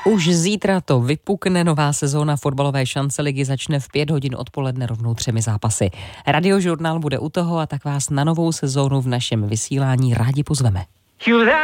Už zítra to vypukne, nová sezóna fotbalové šanceligy začne v 5 hodin odpoledne rovnou 3 zápasy. Radiožurnál bude u toho a tak vás na novou sezónu v našem vysílání rádi pozveme.